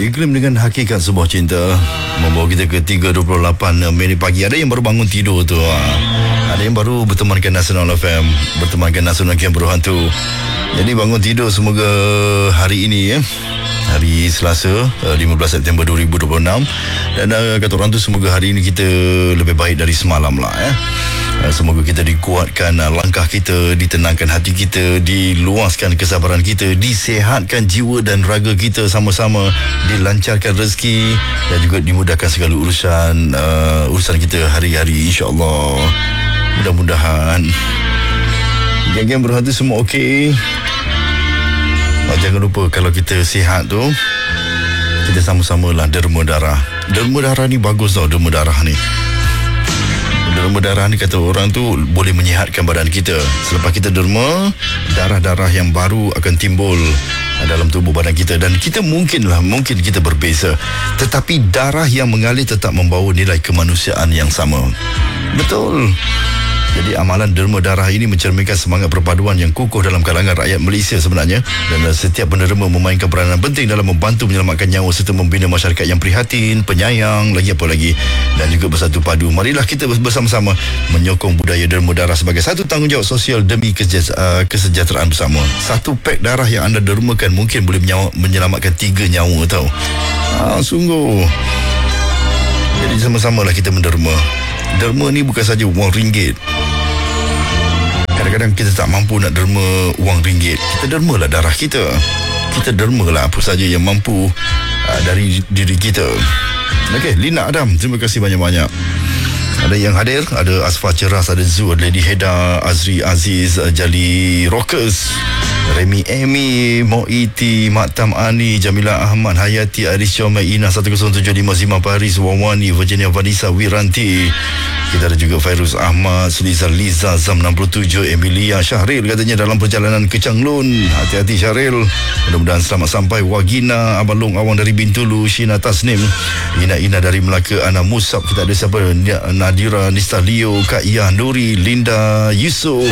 Iklim dengan hakikat sebuah cinta membawa kita ke 3.28 minit pagi. Ada yang baru bangun tidur tu, ada yang baru bertemankan Nasional FM, bertemankan Nasional Camp Berhantu. Jadi bangun tidur semoga hari ini hari Selasa 15 September 2026. Dan kata orang tu, semoga hari ini kita lebih baik dari semalam lah. Semoga kita dikuatkan langkah kita, ditenangkan hati kita, diluaskan kesabaran kita, disehatkan jiwa dan raga kita sama-sama, dilancarkan rezeki dan juga dimudahkan segala urusan kita hari-hari, insya-Allah. Mudah-mudahan geng-geng berhati semua okey. Jangan lupa kalau kita sihat tu, kita sama-samalah derma darah. Derma darah ni bagus tau, derma darah ni. Derma darah ni kata orang tu boleh menyihatkan badan kita. Selepas kita derma, darah-darah yang baru akan timbul dalam tubuh badan kita. Dan kita mungkin kita berbeza, tetapi darah yang mengalir tetap membawa nilai kemanusiaan yang sama. Betul. Jadi amalan derma darah ini mencerminkan semangat perpaduan yang kukuh dalam kalangan rakyat Malaysia sebenarnya. Dan setiap penerima memainkan peranan penting dalam membantu menyelamatkan nyawa serta membina masyarakat yang prihatin, penyayang, lagi apa lagi, dan juga bersatu padu. Marilah kita bersama-sama menyokong budaya derma darah sebagai satu tanggungjawab sosial demi kesejahteraan bersama. Satu pack darah yang anda dermakan mungkin boleh menyelamatkan 3 nyawa tau. Sungguh. Jadi sama-samalah kita menderma. Derma ni bukan saja wang ringgit. Kadang-kadang kita tak mampu nak derma wang ringgit. Kita dermalah darah kita. Kita dermalah apa saja yang mampu dari diri kita. Okey, Lina Adam, terima kasih banyak-banyak. Ada yang hadir, ada Asfar Ceras, ada Zu, ada Lady Heda, Azri Aziz, Jali Rockers, Remy Amy, Moiti, Maktam Ani, Jamila Ahmad, Hayati, Aris Syomai, Ina 10755, Paris Wawani, Virginia Vanessa Wiranti. Kita ada juga Fairuz Ahmad, Suliza Liza, Zam 67, Emilia Syahril katanya dalam perjalanan ke Changlun. Hati-hati Syahril, mudah-mudahan selamat sampai. Wagina, Abang Long Awang dari Bintulu, Shina Tasnim, Ina dari Melaka, Ana Musab. Kita ada siapa? Nadira Nistalio, Kak Iyah Nuri, Linda Yusof,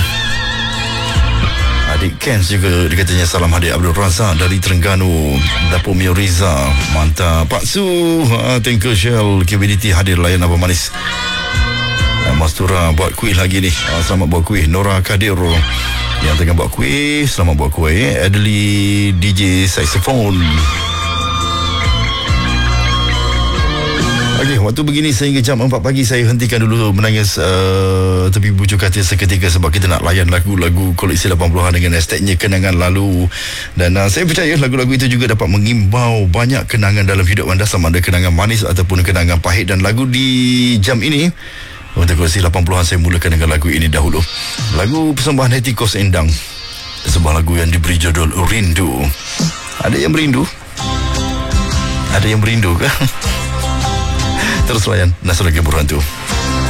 adik Kens juga dia katanya salam hadir. Abdul Razak dari Terengganu, Dapur Mio Riza, mantap. Pak Su, thank you Shell KBDT hadir layan Abang Manis. Mastura buat kuih lagi ni, selamat buat kuih. Nora Kadir yang tengah buat kuih, selamat buat kuih. Adli DJ saxophone. Okey, waktu begini sehingga jam 4 pagi saya hentikan dulu menangis tepi bujuk hati seketika, sebab kita nak layan lagu-lagu koleksi 80-an dengan hashtagnya kenangan lalu. Dan saya percaya lagu-lagu itu juga dapat mengimbau banyak kenangan dalam hidup anda, sama ada kenangan manis ataupun kenangan pahit. Dan lagu di jam ini untuk koleksi 80-an, saya mulakan dengan lagu ini dahulu. Lagu persembahan Heti Kos Endang, sebuah lagu yang diberi judul Rindu. Ada yang merindu? Ada yang merindu ke? Terus layan Nasional Camp Berhantu.